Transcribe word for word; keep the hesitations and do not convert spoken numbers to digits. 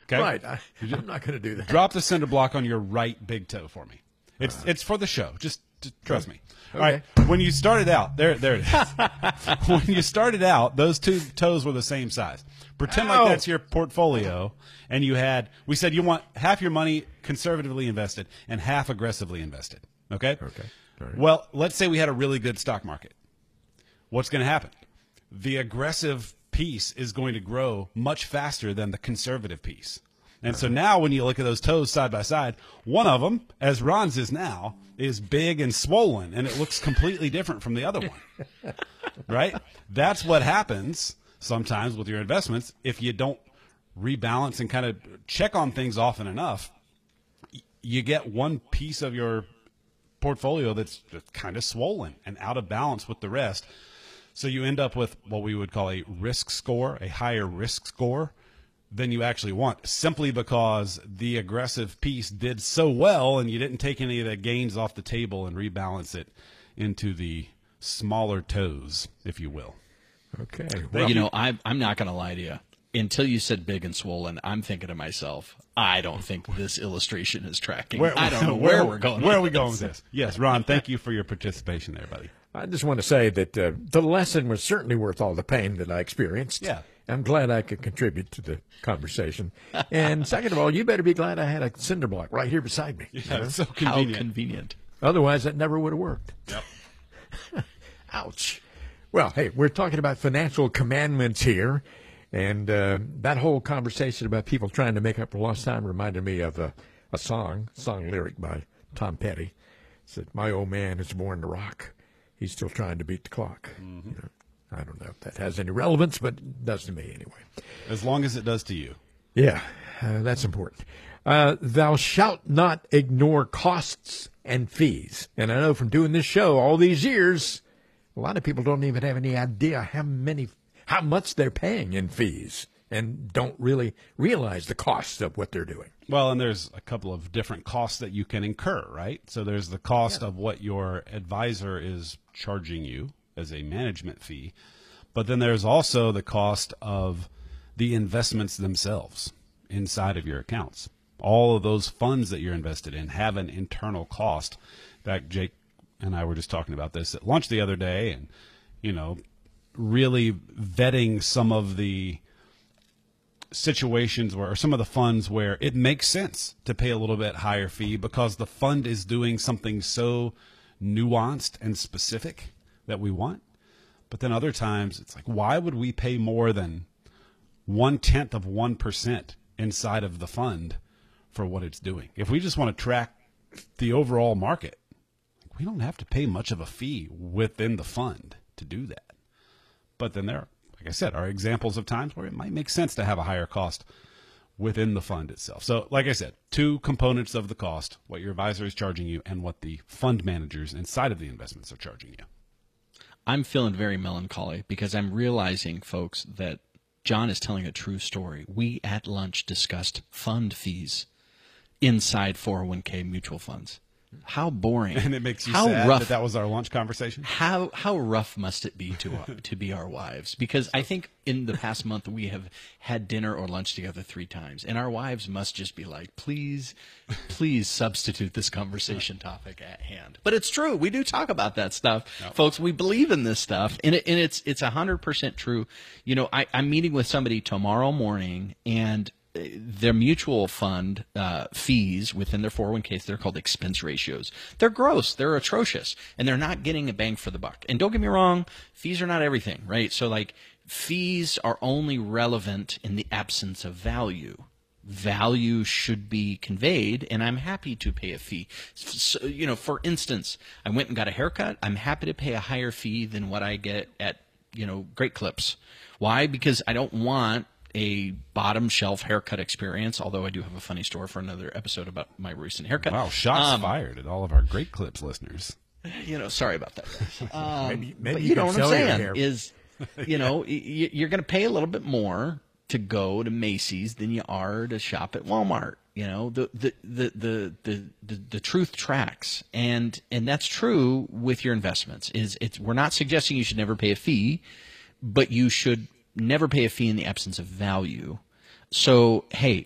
Okay? Right. I, I'm not going to do that. Drop the cinder block on your right big toe for me. It's uh, it's for the show. Just, just trust me. Okay. All right. When you started out, there there it is. When you started out, those two toes were the same size. Pretend Ow. like that's your portfolio, and you had. We said you want half your money conservatively invested and half aggressively invested. Okay. Okay. All right. Well, let's say we had a really good stock market. What's going to happen? The aggressive piece is going to grow much faster than the conservative piece. And so now when you look at those toes side by side, one of them, as Ron's is now, is big and swollen, and it looks completely different from the other one. Right? That's what happens sometimes with your investments if you don't rebalance and kind of check on things often enough. You get one piece of your portfolio that's just kind of swollen and out of balance with the rest. So you end up with what we would call a risk score, a higher risk score than you actually want, simply because the aggressive piece did so well and you didn't take any of the gains off the table and rebalance it into the smaller toes, if you will. Okay. Well, you know, I, I'm not going to lie to you. Until you said big and swollen, I'm thinking to myself, I don't think this illustration is tracking. Where, I don't know where, where we're going. Where are we with going this. with this? Yes, Ron, thank you for your participation there, buddy. I just want to say that uh, the lesson was certainly worth all the pain that I experienced. Yeah. I'm glad I could contribute to the conversation. And second of all, you better be glad I had a cinder block right here beside me. Yeah, it's so How convenient. convenient. Otherwise, that never would have worked. Yep. Ouch. Well, hey, we're talking about financial commandments here. And uh, that whole conversation about people trying to make up for lost time reminded me of a, a song, song lyric by Tom Petty. It said, "My old man is born to rock. He's still trying to beat the clock." Mm-hmm. You know, I don't know if that has any relevance, but it does to me anyway. As long as it does to you. Yeah, uh, that's important. Uh, thou shalt not ignore costs and fees. And I know from doing this show all these years, a lot of people don't even have any idea how many, how much they're paying in fees and don't really realize the cost of what they're doing. Well, and there's a couple of different costs that you can incur, right? So there's the cost yeah. of what your advisor is charging you as a management fee, but then there's also the cost of the investments themselves inside of your accounts. All of those funds that you're invested in have an internal cost. In fact, Jake and I were just talking about this at lunch the other day, and, you know, really vetting some of the situations where, or some of the funds where it makes sense to pay a little bit higher fee because the fund is doing something so nuanced and specific that we want. But then other times it's like, why would we pay more than one tenth of one percent inside of the fund for what it's doing? If we just want to track the overall market, we don't have to pay much of a fee within the fund to do that. But then there, like I said, are examples of times where it might make sense to have a higher cost within the fund itself. So like I said, two components of the cost, what your advisor is charging you and what the fund managers inside of the investments are charging you. I'm feeling very melancholy because I'm realizing, folks, that John is telling a true story. We at lunch discussed fund fees inside four oh one k mutual funds. How boring. And it makes you how sad rough, that that was our lunch conversation? How how rough must it be to uh, to be our wives? Because I think in the past month we have had dinner or lunch together three times, and our wives must just be like, please, please substitute this conversation topic at hand. But it's true. We do talk about that stuff. Yep. Folks, we believe in this stuff, and, it, and it's it's one hundred percent true. You know, I, I'm meeting with somebody tomorrow morning, and their mutual fund uh, fees within their four oh one k's, they're called expense ratios. They're gross. They're atrocious. And they're not getting a bang for the buck. And don't get me wrong, fees are not everything, right? So, like, fees are only relevant in the absence of value. Value should be conveyed, and I'm happy to pay a fee. So, you know, for instance, I went and got a haircut. I'm happy to pay a higher fee than what I get at, you know, Great Clips. Why? Because I don't want a bottom shelf haircut experience, although I do have a funny story for another episode about my recent haircut. Wow, shots um, fired at all of our Great Clips listeners. You know, sorry about that, guys. Um, maybe maybe but you, you know what I'm your saying hair. is, you know, you're going to pay a little bit more to go to Macy's than you are to shop at Walmart. You know, the the the the the, the, the truth tracks, and and that's true with your investments. Is it's we're not suggesting you should never pay a fee, but you should never pay a fee in the absence of value. So, hey,